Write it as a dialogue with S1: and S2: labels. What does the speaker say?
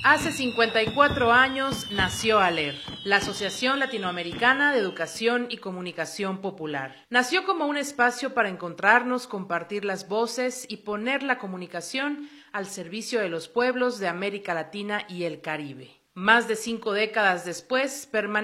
S1: Hace 54 años nació ALER, la Asociación Latinoamericana de Educación y Comunicación Popular. Nació como un espacio para encontrarnos, compartir las voces y poner la comunicación al servicio de los pueblos de América Latina y el Caribe. Más de 5 décadas después, permanece